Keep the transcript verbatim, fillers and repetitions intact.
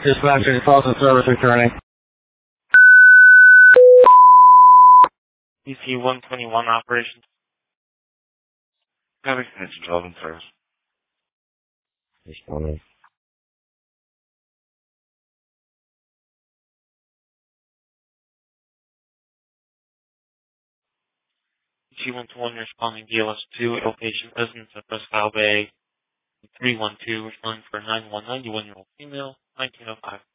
Dispatcher calls and service returning. D C one twenty-one operations. Have extension twelve in service. Responding. D C one twenty-one responding D L S two, outpatient residence at Presque Bay three one two, responding for a nine one nine, one year old female, nineteen oh five.